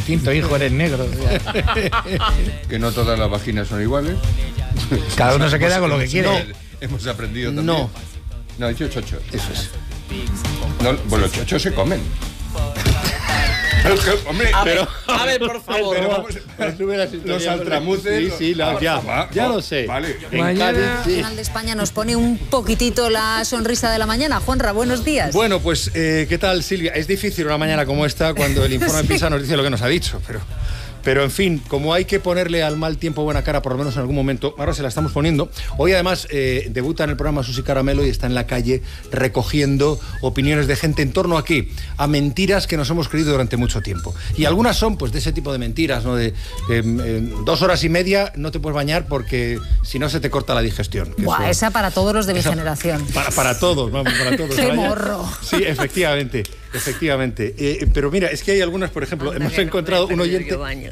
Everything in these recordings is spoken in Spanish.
distinto, hijo, eres negro. Que no todas las vaginas son iguales. Cada uno se queda con lo que quiere. No, hemos aprendido también. No, he dicho chocho. Eso es. No, bueno, los chochos se comen. Hombre, a ver, por favor. Los altramuces. Sí, ya lo sé. Vale. Mañana el Nacional de España nos pone un poquitito la sonrisa de la mañana. Juanra, buenos días. Bueno, pues, ¿qué tal, Silvia? Es difícil una mañana como esta cuando el informe PISA nos dice lo que nos ha dicho, pero en fin, como hay que ponerle al mal tiempo buena cara, por lo menos en algún momento, ahora se la estamos poniendo. Hoy además debuta en el programa Susi Caramelo y está en la calle recogiendo opiniones de gente en torno aquí, a mentiras que nos hemos creído durante mucho tiempo. Y algunas son pues de ese tipo de mentiras, ¿no? De 2 horas y media no te puedes bañar porque si no se te corta la digestión. Buah, esa para todos los de mi generación. Para todos, vamos, para todos. ¡Qué morro! Sí, efectivamente. Pero mira, es que hay algunas, por ejemplo, hemos encontrado un oyente...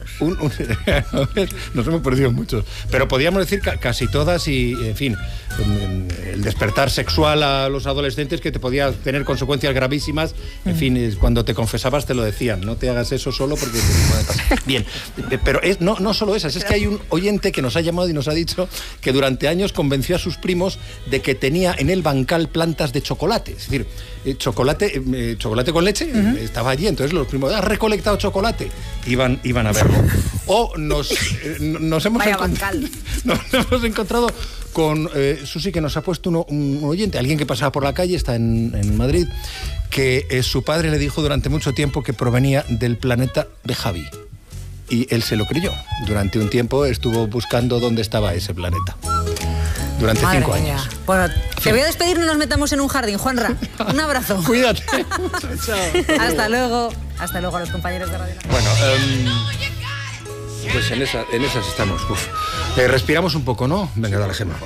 Nos hemos perdido muchos. Pero podríamos decir casi todas y, en fin, el despertar sexual a los adolescentes que te podía tener consecuencias gravísimas. En fin, cuando te confesabas te lo decían. No te hagas eso solo porque te puede pasar. Bien, pero no solo esas. Es que hay un oyente que nos ha llamado y nos ha dicho que durante años convenció a sus primos de que tenía en el bancal plantas de chocolate. Es decir, chocolate con leche, estaba allí, entonces los primos, ¿has recolectado chocolate? Iban a verlo. O nos hemos encontrado con Susi, que nos ha puesto un oyente, alguien que pasaba por la calle, está en Madrid, que su padre le dijo durante mucho tiempo que provenía del planeta de Javi. Y él se lo creyó. Durante un tiempo estuvo buscando dónde estaba ese planeta. Durante 5 años. Bueno, te voy a despedir, no nos metamos en un jardín, Juanra. Un abrazo. Cuídate. Chao. Hasta luego. Hasta luego a los compañeros de Radio Nacional. Bueno, pues en esas estamos. Respiramos un poco, ¿no? Venga, dale, Gemma.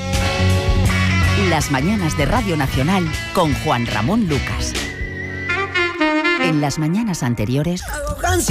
Las mañanas de Radio Nacional con Juan Ramón Lucas. En las mañanas anteriores...